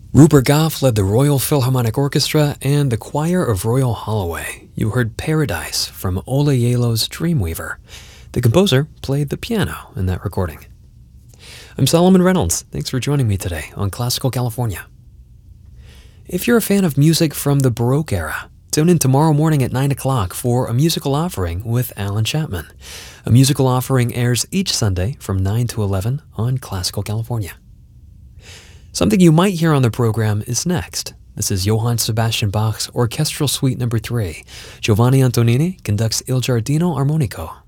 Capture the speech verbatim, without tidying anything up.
Rupert Goff led the Royal Philharmonic Orchestra and the Choir of Royal Holloway. You heard Paradise from Ola Yelo's Dreamweaver. The composer played the piano in that recording. I'm Solomon Reynolds. Thanks for joining me today on Classical California. If you're a fan of music from the Baroque era, tune in tomorrow morning at nine o'clock for a musical offering with Alan Chapman. A musical offering airs each Sunday from nine to eleven on Classical California. Something you might hear on the program is next. This is Johann Sebastian Bach's Orchestral Suite Number three. Giovanni Antonini conducts Il Giardino Armonico.